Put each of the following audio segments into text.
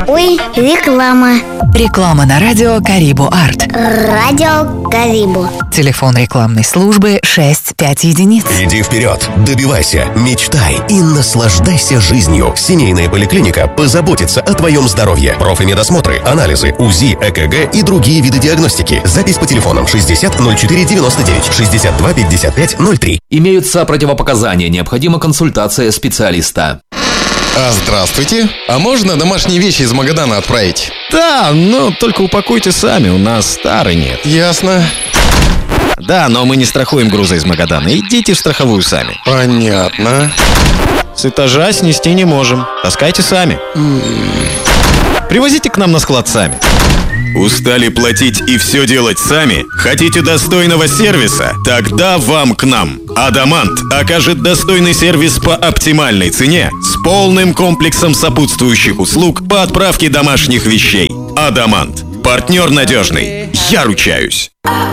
Ой, реклама. Реклама на радио Карибу Арт. Радио Карибу. Телефон рекламной службы 65 единиц. Иди вперед, добивайся, мечтай и наслаждайся жизнью. Семейная поликлиника позаботится о твоем здоровье. Профмедосмотры, анализы, УЗИ, ЭКГ и другие виды диагностики. Запись по телефонам 60 04 99, 62 55 03. Имеются противопоказания, необходима консультация специалиста. Здравствуйте. А можно домашние вещи из Магадана отправить? Да, но только упакуйте сами, у нас старый нет. Ясно. Да, но мы не страхуем грузы из Магадана. Идите в страховую сами. Понятно. С этажа снести не можем. Таскайте сами. Привозите к нам на склад сами. Устали платить и все делать сами? Хотите достойного сервиса? Тогда вам к нам. Адамант окажет достойный сервис по оптимальной цене с полным комплексом сопутствующих услуг по отправке домашних вещей. Адамант. Партнер надежный. Я ручаюсь.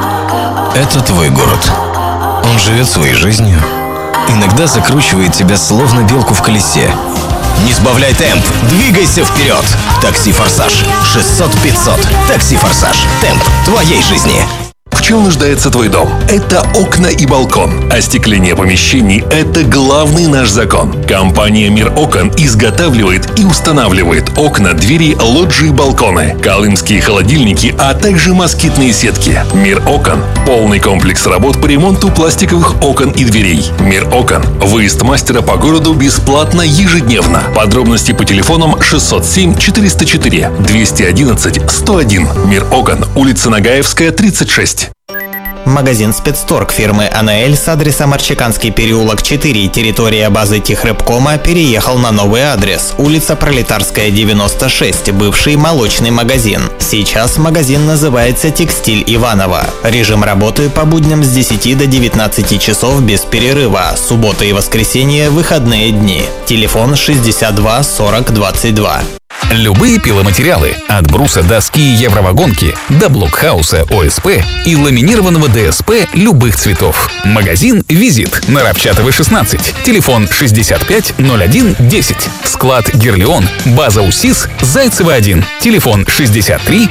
Это твой город. Он живет своей жизнью. Иногда закручивает тебя словно белку в колесе. Не сбавляй темп, двигайся вперед. Такси «Форсаж» 600-500. Такси «Форсаж». Темп твоей жизни. В чем нуждается твой дом? Это окна и балкон. Остекление помещений – это главный наш закон. Компания «Мир окон» изготавливает и устанавливает окна, двери, лоджии и балконы, колымские холодильники, а также москитные сетки. «Мир окон» – полный комплекс работ по ремонту пластиковых окон и дверей. «Мир окон» – выезд мастера по городу бесплатно ежедневно. Подробности по телефонам 607 404 211 101. «Мир окон», улица Нагаевская, 36. Магазин «Спецторг» фирмы «АНЛ» с адресом Арчаканский переулок 4, территория базы Техрыбкома, переехал на новый адрес. Улица Пролетарская, 96, бывший молочный магазин. Сейчас магазин называется «Текстиль Иваново». Режим работы по будням с 10 до 19 часов без перерыва. Суббота и воскресенье – выходные дни. Телефон 62 40 22. Любые пиломатериалы от бруса доски Евровагонки до блокхауса ОСП и ламинированного ДСП любых цветов. Магазин «Визит» на Равчатова 16. Телефон 65 01 10. Склад «Герлеон», база УСИС, Зайцева 1. Телефон 63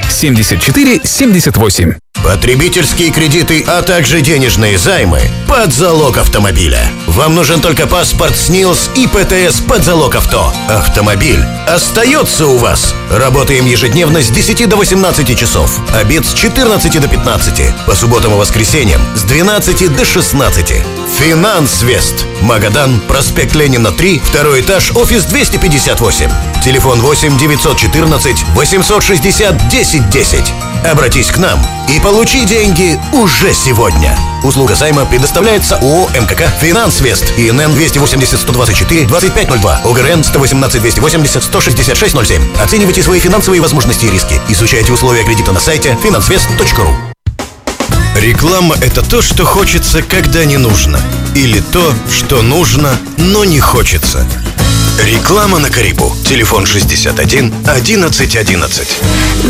74 78. Потребительские кредиты, а также денежные займы под залог автомобиля. Вам нужен только паспорт СНИЛС и ПТС под залог авто. Автомобиль остается у вас. Работаем ежедневно с 10 до 18 часов. Обед с 14 до 15. По субботам и воскресеньям с 12 до 16. Финансвест. Магадан, проспект Ленина 3, второй этаж, офис 258. Телефон 8 914 860 1010. Обратись к нам и получи деньги уже сегодня. Услуга займа предоставляется ООО МКК «Финансвест» ИНН 280 124 2502, ОГРН 118 280 166 07. Оценивайте свои финансовые возможности и риски. Изучайте условия кредита на сайте finansvest.ru. Реклама – это то, что хочется, когда не нужно. Или то, что нужно, но не хочется. Реклама на Карибу. Телефон 61 11 11.